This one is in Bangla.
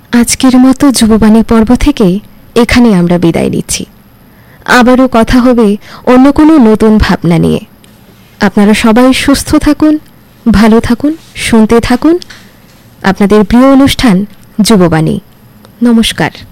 আজকের মতো যুববাণী পর্ব থেকে এখানে আমরা বিদায় নিচ্ছি। আবারও কথা হবে অন্য কোনো নতুন ভাবনা নিয়ে। আপনারা সবাই সুস্থ থাকুন, ভালো থাকুন, শুনতে থাকুন আপনাদের প্রিয় অনুষ্ঠান যুববাণী। নমস্কার।